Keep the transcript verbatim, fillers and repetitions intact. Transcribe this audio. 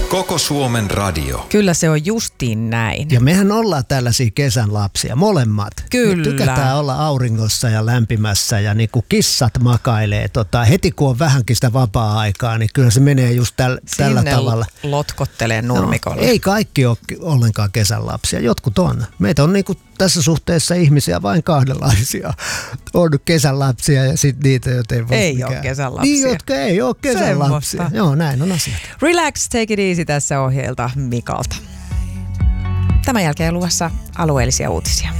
Koko Suomen radio. Kyllä se on justiin näin. Ja mehän ollaan tällaisia kesän lapsia, molemmat. Kyllä. Me tykätään olla auringossa ja lämpimässä ja niin kuin kissat makailee. Tota, heti kun on vähänkin sitä vapaa-aikaa, niin kyllä se menee just täl, tällä tavalla. Sinne lotkottelee nurmikolle. No, ei kaikki ole ollenkaan kesän lapsia, jotkut on. Meitä on niin kuin tässä suhteessa ihmisiä vain kahdenlaisia. On kesän lapsia ja sitten niitä, joita ei voi Ei mikään. ole kesän lapsia. Niin, jotka ei ole kesän Semmosta. lapsia. Joo, näin on asiat. Relax, take it easy tässä ohjeelta Mikalta. Tämän jälkeen luvassa alueellisia uutisia.